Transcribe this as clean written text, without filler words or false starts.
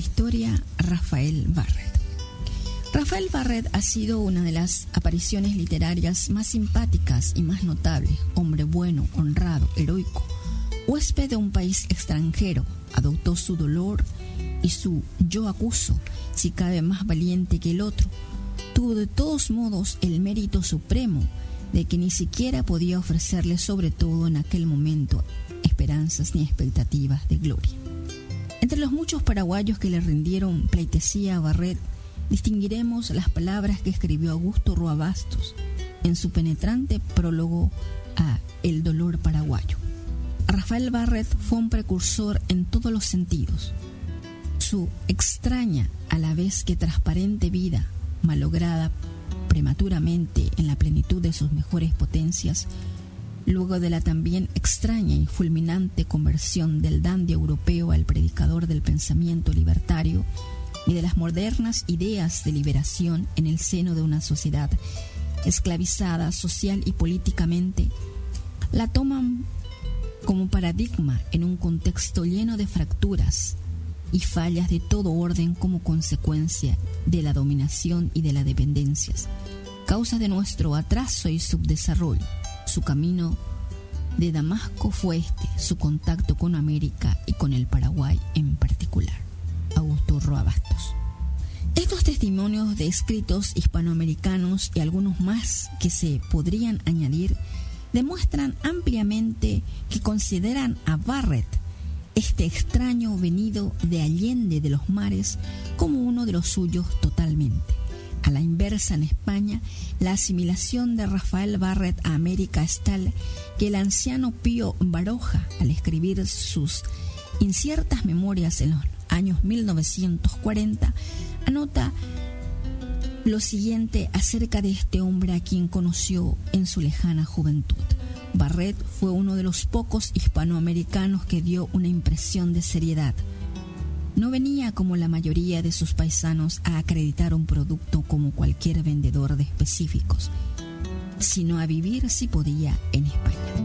historia, Rafael Barrett. Rafael Barrett ha sido una de las apariciones literarias más simpáticas y más notables. Hombre bueno, honrado, heroico, huésped de un país extranjero, adoptó su dolor y su yo acuso, si cabe más valiente que el otro. Tuvo de todos modos el mérito supremo de que ni siquiera podía ofrecerle, sobre todo en aquel momento, esperanzas ni expectativas de gloria. Entre los muchos paraguayos que le rindieron pleitesía a Barrett, distinguiremos las palabras que escribió Augusto Roa Bastos en su penetrante prólogo a El dolor paraguayo. Rafael Barrett fue un precursor en todos los sentidos. Su extraña, a la vez que transparente vida, malograda prematuramente en la plenitud de sus mejores potencias, luego de la también extraña y fulminante conversión del dandy europeo al predicador del pensamiento libertario y de las modernas ideas de liberación en el seno de una sociedad esclavizada social y políticamente, la toman como paradigma en un contexto lleno de fracturas y fallas de todo orden como consecuencia de la dominación y de las dependencias, causa de nuestro atraso y subdesarrollo. Su camino de Damasco fue su contacto con América y con el Paraguay en particular. Augusto Roa Bastos. Estos testimonios de escritos hispanoamericanos y algunos más que se podrían añadir demuestran ampliamente que consideran a Barrett, este extraño venido de allende de los mares, como uno de los suyos totalmente. A la inversa, en España, la asimilación de Rafael Barrett a América es tal que el anciano Pío Baroja, al escribir sus inciertas memorias en los años 1940, anota lo siguiente acerca de este hombre a quien conoció en su lejana juventud. Barrett fue uno de los pocos hispanoamericanos que dio una impresión de seriedad. No venía como la mayoría de sus paisanos a acreditar un producto como cualquier vendedor de específicos, sino a vivir si podía en España.